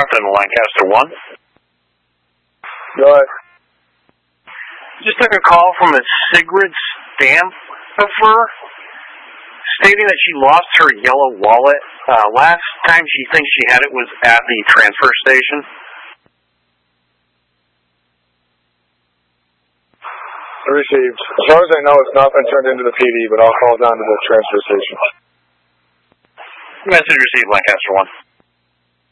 Captain Lancaster 1. Go ahead. Just took a call from a Sigrid Stamper stating that she lost her yellow wallet. Last time she thinks she had it was at the transfer station. Received. As far as I know, it's not been turned into the PD, but I'll call down to the transfer station. Message received, Lancaster 1.